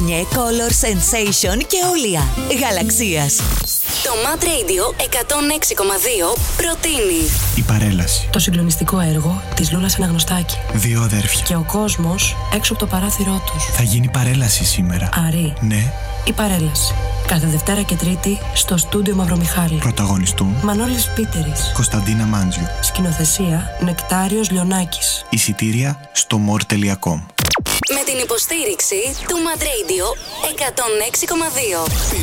Γκαρνιέ, Color, Sensation και Όλια Γαλαξίας. Το Mad Radio 106,2 προτείνει Η παρέλαση. Το συγκλονιστικό έργο της Λούλας Αναγνωστάκη. Δύο αδέρφια. Και ο κόσμος έξω από το παράθυρό τους. Θα γίνει παρέλαση σήμερα. Αρή. Ναι. Η παρέλαση. Κάθε Δευτέρα και Τρίτη στο στούντιο Μαυρομιχάλη. Πρωταγωνιστούν Μανώλης Πίτερης. Κωνσταντίνα Μάντζιου. Σκηνοθεσία Νεκτάριος Λιονάκης. Εισιτήρια στο more.com. με την υποστήριξη του Mad Radio 106,2.